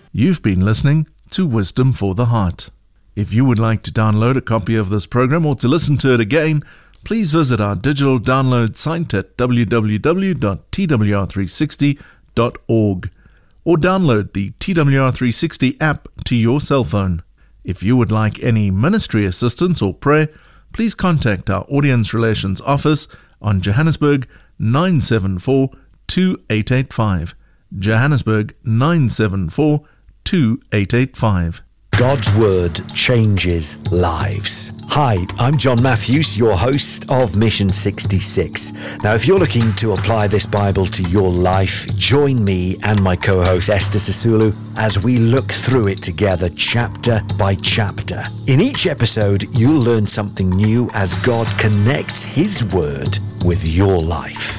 You've been listening to Wisdom for the Heart. If you would like to download a copy of this program or to listen to it again, please visit our digital download site at www.twr360.org or download the TWR360 app to your cell phone. If you would like any ministry assistance or prayer, please contact our Audience Relations Office on Johannesburg 974 2885. Johannesburg 974 2885. God's Word changes lives. Hi, I'm John Matthews, your host of Mission 66. Now, if you're looking to apply this Bible to your life, join me and my co-host Esther Sisulu as we look through it together chapter by chapter. In each episode, you'll learn something new as God connects His Word with your life.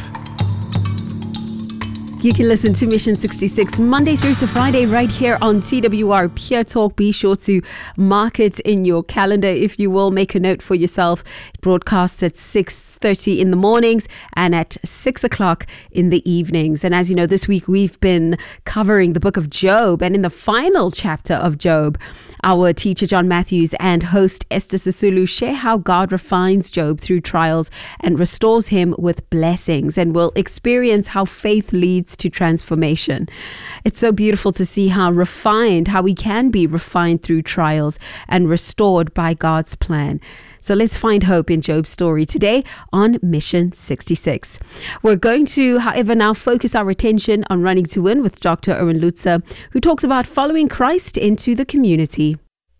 You can listen to Mission 66 Monday through to Friday right here on TWR Pure Talk. Be sure to mark it in your calendar, if you will. Make a note for yourself. It broadcasts at 6:30 in the mornings and at 6 o'clock in the evenings. And as you know, this week we've been covering the book of Job. And in the final chapter of Job, our teacher John Matthews and host Esther Sisulu share how God refines Job through trials and restores him with blessings, and we'll experience how faith leads to transformation. It's so beautiful to see how we can be refined through trials and restored by God's plan. So let's find hope in Job's story today on Mission 66. We're going to, however, now focus our attention on Running to Win with Dr. Erwin Lutzer, who talks about following Christ into the community.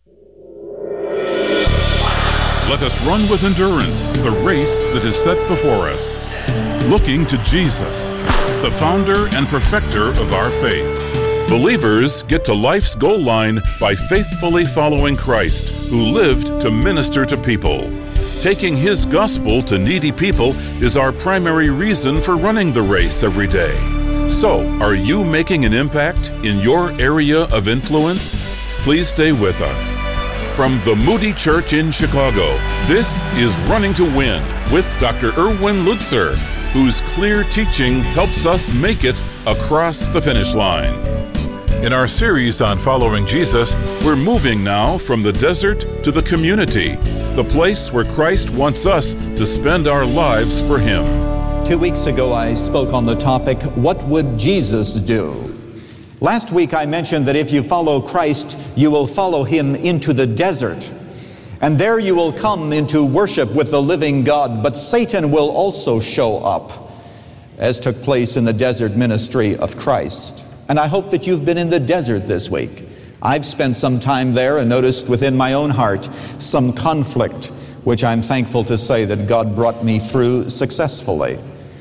Let us run with endurance the race that is set before us, looking to Jesus, the founder and perfecter of our faith. Believers get to life's goal line by faithfully following Christ, who lived to minister to people. Taking His gospel to needy people is our primary reason for running the race every day. So, are you making an impact in your area of influence? Please stay with us. From the Moody Church in Chicago, this is Running to Win with Dr. Erwin Lutzer, whose clear teaching helps us make it across the finish line. In our series on following Jesus, we're moving now from the desert to the community, the place where Christ wants us to spend our lives for Him. 2 weeks ago, I spoke on the topic, what would Jesus do? Last week, I mentioned that if you follow Christ, you will follow Him into the desert. And there you will come into worship with the living God, but Satan will also show up, as took place in the desert ministry of Christ. And I hope that you've been in the desert this week. I've spent some time there and noticed within my own heart some conflict, which I'm thankful to say that God brought me through successfully.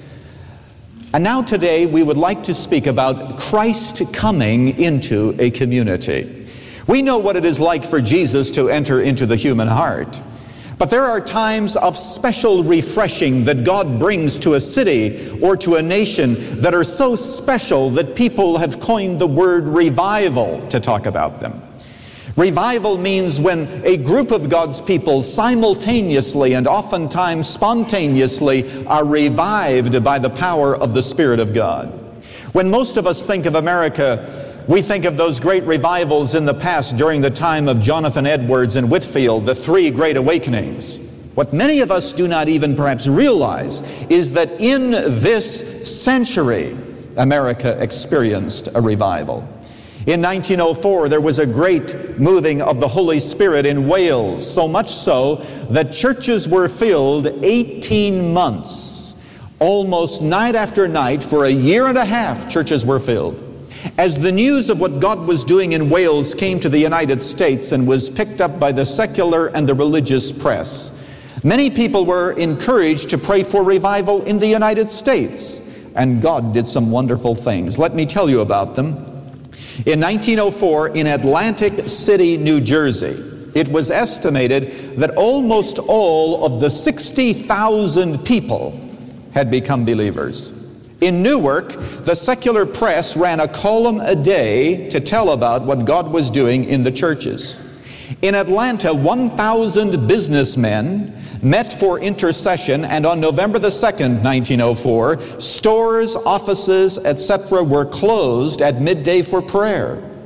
And now today we would like to speak about Christ coming into a community. We know what it is like for Jesus to enter into the human heart. But there are times of special refreshing that God brings to a city or to a nation that are so special that people have coined the word revival to talk about them. Revival means when a group of God's people simultaneously and oftentimes spontaneously are revived by the power of the Spirit of God. When most of us think of America, we think of those great revivals in the past during the time of Jonathan Edwards and Whitefield, the three great awakenings. What many of us do not even perhaps realize is that in this century, America experienced a revival. In 1904, there was a great moving of the Holy Spirit in Wales, so much so that churches were filled 18 months. Almost night after night, for a year and a half, churches were filled. As the news of what God was doing in Wales came to the United States and was picked up by the secular and the religious press, many people were encouraged to pray for revival in the United States. And God did some wonderful things. Let me tell you about them. In 1904, in Atlantic City, New Jersey, it was estimated that almost all of the 60,000 people had become believers. In Newark, the secular press ran a column a day to tell about what God was doing in the churches. In Atlanta, 1,000 businessmen met for intercession, and on November the 2nd, 1904, stores, offices, etc. were closed at midday for prayer.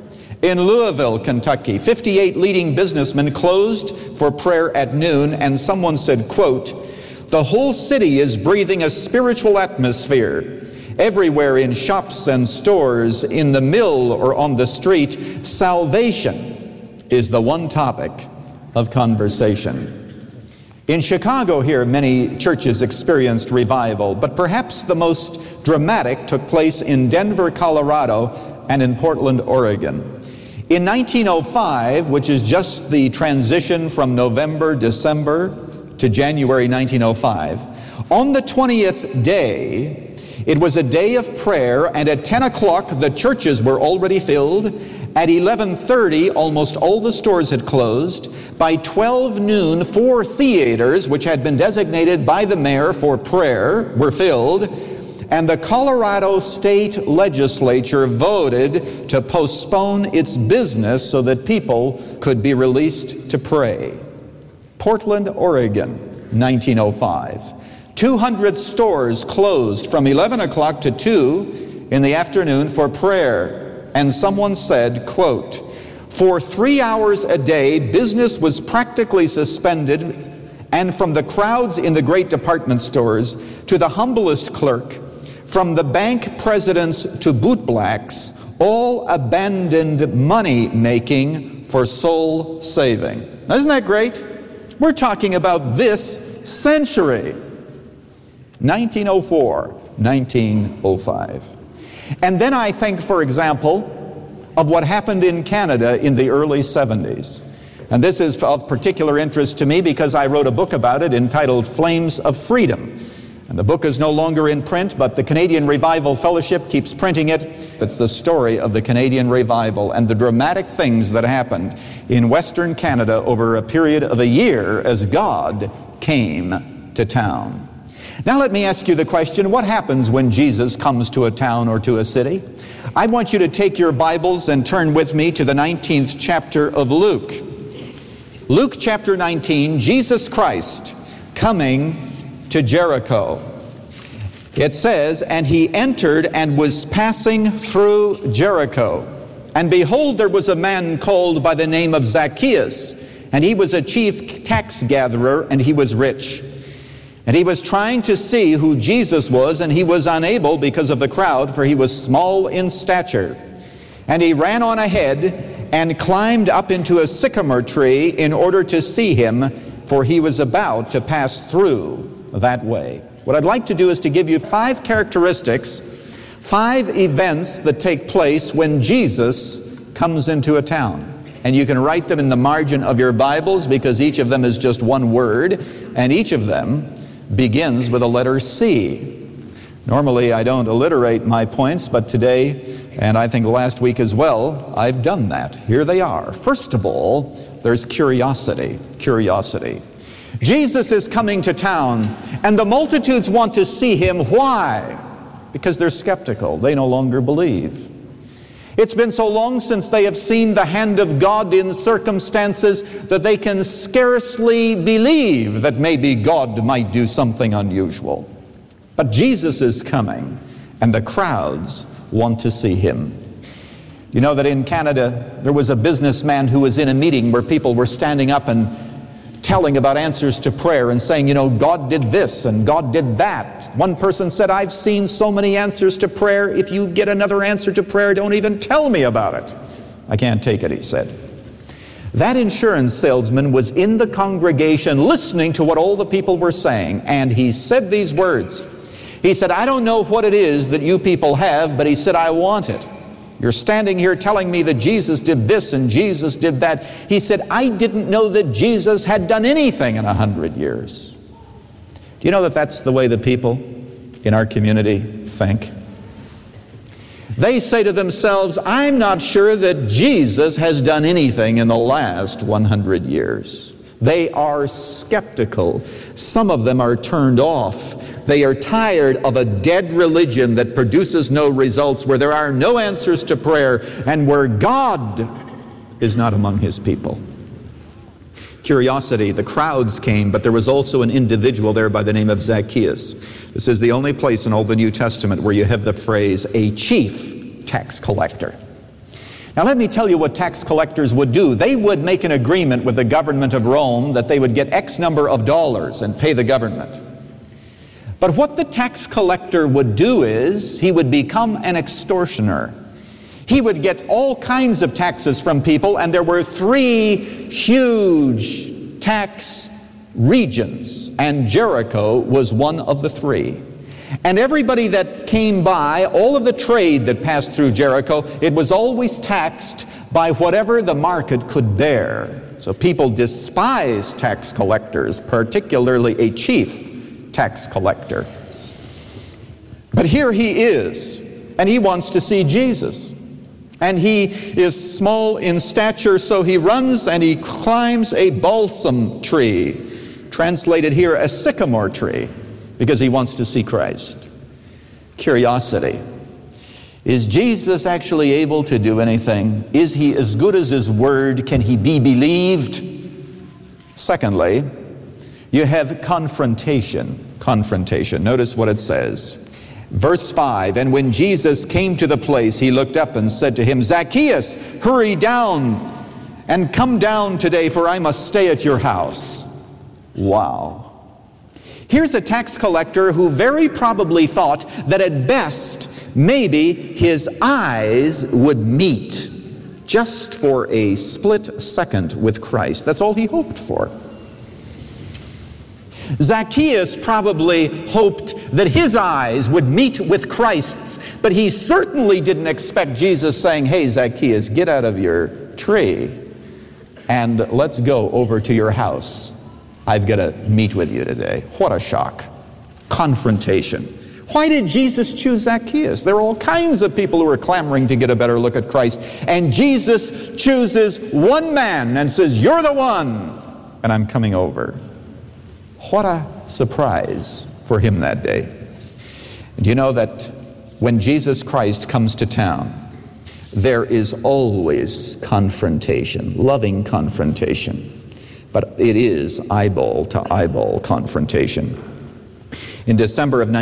In Louisville, Kentucky, 58 leading businessmen closed for prayer at noon, and someone said, quote, "The whole city is breathing a spiritual atmosphere. Everywhere in shops and stores, in the mill or on the street, salvation is the one topic of conversation." In Chicago here, many churches experienced revival, but perhaps the most dramatic took place in Denver, Colorado, and in Portland, Oregon. In 1905, which is just the transition from November, December to January 1905, on the 20th day, it was a day of prayer, and at 10 o'clock the churches were already filled. At 11:30, almost all the stores had closed. By 12 noon, 4 theaters, which had been designated by the mayor for prayer, were filled. And the Colorado State Legislature voted to postpone its business so that people could be released to pray. Portland, Oregon, 1905. 200 stores closed from 11 o'clock to 2 in the afternoon for prayer. And someone said, quote, "For 3 hours a day, business was practically suspended, and from the crowds in the great department stores to the humblest clerk, from the bank presidents to bootblacks, all abandoned money making for soul saving." Now, isn't that great? We're talking about this century. 1904, 1905. And then I think, for example, of what happened in Canada in the early 70s. And this is of particular interest to me because I wrote a book about it entitled Flames of Freedom. And the book is no longer in print, but the Canadian Revival Fellowship keeps printing it. It's the story of the Canadian Revival and the dramatic things that happened in Western Canada over a period of a year as God came to town. Now let me ask you the question, what happens when Jesus comes to a town or to a city? I want you to take your Bibles and turn with me to the 19th chapter of Luke. Luke chapter 19, Jesus Christ coming to Jericho. It says, "And he entered and was passing through Jericho. And behold, there was a man called by the name of Zacchaeus, and he was a chief tax gatherer, and he was rich. And he was trying to see who Jesus was, and he was unable because of the crowd, for he was small in stature. And he ran on ahead and climbed up into a sycamore tree in order to see him, for he was about to pass through that way." What I'd like to do is to give you 5 characteristics, 5 events that take place when Jesus comes into a town. And you can write them in the margin of your Bibles because each of them is just one word, and each of them begins with a letter C. Normally I don't alliterate my points, but today, and I think last week as well, I've done that. Here they are. First of all, there's curiosity. Curiosity. Jesus is coming to town, and the multitudes want to see him. Why? Because they're skeptical. They no longer believe. It's been so long since they have seen the hand of God in circumstances that they can scarcely believe that maybe God might do something unusual. But Jesus is coming, and the crowds want to see him. You know that in Canada, there was a businessman who was in a meeting where people were standing up and telling about answers to prayer and saying, you know, God did this and God did that. One person said, "I've seen so many answers to prayer. If you get another answer to prayer, don't even tell me about it." "I can't take it," he said. That insurance salesman was in the congregation listening to what all the people were saying, and he said these words. He said, "I don't know what it is that you people have, but," he said, "I want it. You're standing here telling me that Jesus did this and Jesus did that." He said, "I didn't know that Jesus had done anything in 100 years. Do you know that that's the way the people in our community think? They say to themselves, "I'm not sure that Jesus has done anything in the last 100 years. They are skeptical. Some of them are turned off. They are tired of a dead religion that produces no results, where there are no answers to prayer, and where God is not among his people." Curiosity. The crowds came, but there was also an individual there by the name of Zacchaeus. This is the only place in all the New Testament where you have the phrase, a chief tax collector. Now let me tell you what tax collectors would do. They would make an agreement with the government of Rome that they would get X number of dollars and pay the government. But what the tax collector would do is he would become an extortioner. He would get all kinds of taxes from people, and there were 3 huge tax regions, and Jericho was one of the 3. And everybody that came by, all of the trade that passed through Jericho, it was always taxed by whatever the market could bear. So people despise tax collectors, particularly a chief tax collector. But here he is, and he wants to see Jesus. And he is small in stature, so he runs and he climbs a balsam tree, translated here a sycamore tree, because he wants to see Christ. Curiosity. Is Jesus actually able to do anything? Is he as good as his word? Can he be believed? Secondly, you have confrontation. Confrontation. Notice what it says. Verse 5, and when Jesus came to the place, he looked up and said to him, Zacchaeus, hurry down and come down today, for I must stay at your house. Wow. Here's a tax collector who very probably thought that at best, maybe his eyes would meet just for a split second with Christ. That's all he hoped for. Zacchaeus probably hoped that his eyes would meet with Christ's, but he certainly didn't expect Jesus saying, hey, Zacchaeus, get out of your tree and let's go over to your house. I've got to meet with you today. What a shock. Confrontation. Why did Jesus choose Zacchaeus? There are all kinds of people who are clamoring to get a better look at Christ, and Jesus chooses one man and says, you're the one, and I'm coming over. What a surprise for him that day. And you know that when Jesus Christ comes to town, there is always confrontation, loving confrontation. But it is eyeball-to-eyeball confrontation. In December of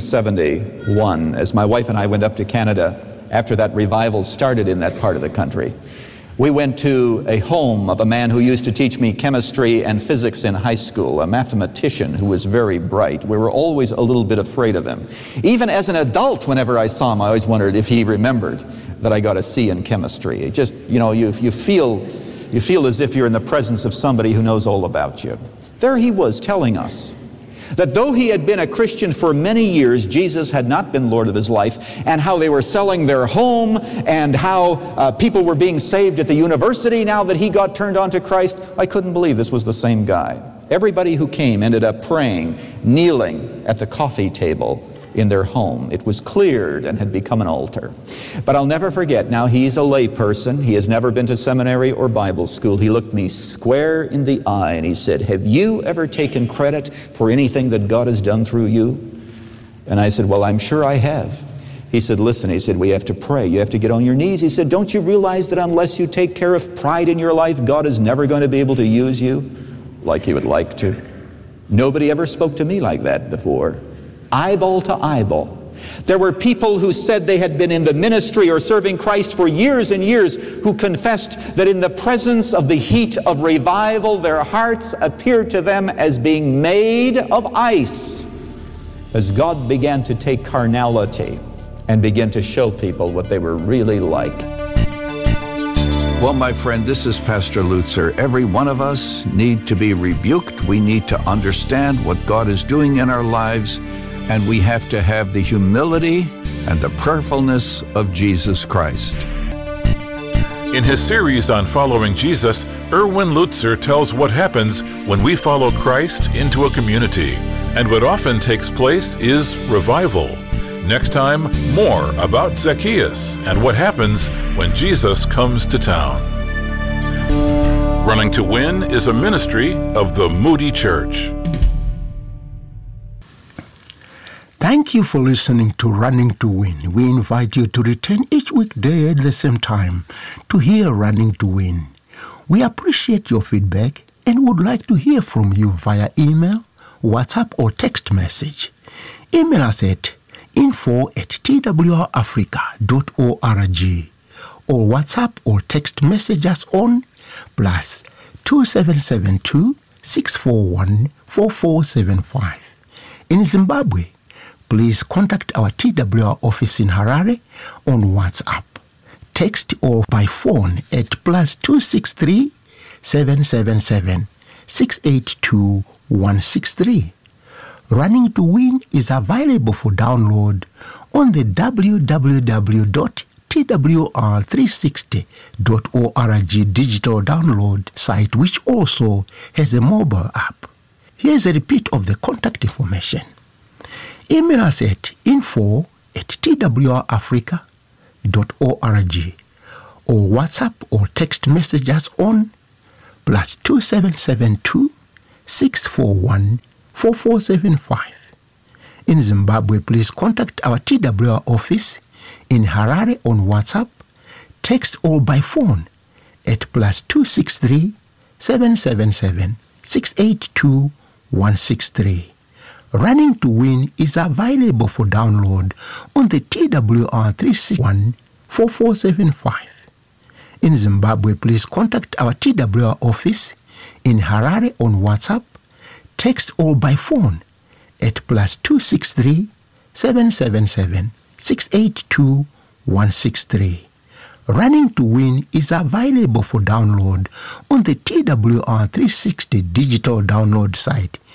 1971, as my wife and I went up to Canada after that revival started in that part of the country, we went to a home of a man who used to teach me chemistry and physics in high school, a mathematician who was very bright. We were always a little bit afraid of him. Even as an adult, whenever I saw him, I always wondered if he remembered that I got a C in chemistry. It just, you feel as if you're in the presence of somebody who knows all about you. There he was telling us that though he had been a Christian for many years, Jesus had not been Lord of his life, and how they were selling their home, and how people were being saved at the university now that he got turned on to Christ. I couldn't believe this was the same guy. Everybody who came ended up praying, kneeling at the coffee table in their home. It was cleared and had become an altar. But I'll never forget, now he's a lay person. He has never been to seminary or Bible school. He looked me square in the eye and he said, have you ever taken credit for anything that God has done through you? And I said, well, I'm sure I have. He said, listen, he said, we have to pray. You have to get on your knees. He said, don't you realize that unless you take care of pride in your life, God is never going to be able to use you like he would like to? Nobody ever spoke to me like that before. Eyeball to eyeball. There were people who said they had been in the ministry or serving Christ for years and years who confessed that in the presence of the heat of revival, their hearts appeared to them as being made of ice as God began to take carnality and begin to show people what they were really like. Well, my friend, this is Pastor Lutzer. Every one of us need to be rebuked. We need to understand what God is doing in our lives. And we have to have the humility and the prayerfulness of Jesus Christ. In his series on following Jesus, Erwin Lutzer tells what happens when we follow Christ into a community. And what often takes place is revival. Next time, more about Zacchaeus and what happens when Jesus comes to town. Running to Win is a ministry of the Moody Church. Thank you for listening to Running to Win. We invite you to return each weekday at the same time to hear Running to Win. We appreciate your feedback and would like to hear from you via email, WhatsApp, or text message. Email us at info@twrafrica.org or WhatsApp or text message us on plus 2772 641 4475. In Zimbabwe, please contact our TWR office in Harare on WhatsApp, text or by phone at plus 263 777 682 163. Running to Win is available for download on the www.twr360.org digital download site, which also has a mobile app. Here's a repeat of the contact information. Email us at info@twrafrica.org or WhatsApp or text message us on plus 2772 641 4475. In Zimbabwe, please contact our TWR office in Harare on WhatsApp, text or by phone at plus 263 777 682 163. Running to Win is available for download on the TWR 361 4475. In Zimbabwe, please contact our TWR office in Harare on WhatsApp, text or by phone at plus 263 777 682 163. Running to Win is available for download on the TWR 360 digital download site,